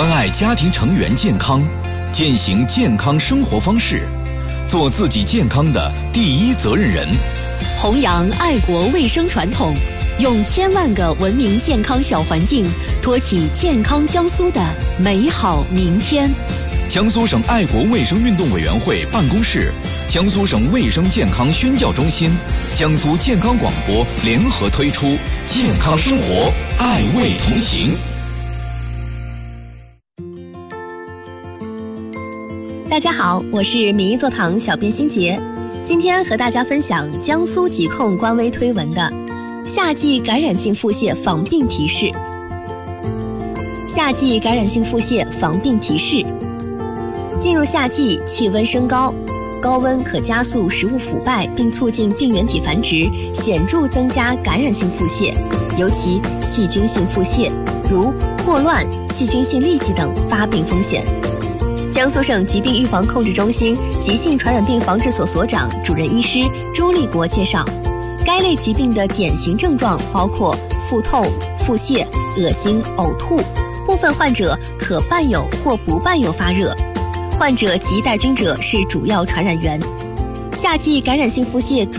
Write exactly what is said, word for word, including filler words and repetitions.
关爱家庭成员健康，践行健康生活方式，做自己健康的第一责任人， 弘扬爱国卫生传统，用千万个文明健康小环境，托起健康江苏的美好明天。 江苏省爱国卫生运动委员会办公室、江苏省卫生健康宣教中心、江苏健康广播联合推出健康生活，爱卫同行。 大家好，我是民医座堂小编欣杰，今天和大家分享江苏疾控官微推文的夏季感染性腹泻防病提示。夏季感染性腹泻防病提示：进入夏季，气温升高，高温可加速食物腐败并促进病原体繁殖，显著增加感染性腹泻，尤其细菌性腹泻，如霍乱、细菌性痢疾等发病风险。江苏省疾病预防控制中心急性传染病防治所所长、主任医师朱立国介绍，该类疾病的典型症状包括腹痛、腹泻、恶心、呕吐，部分患者可伴有或不伴有发热，患者及带菌者是主要传染源。夏季感染性腹泻主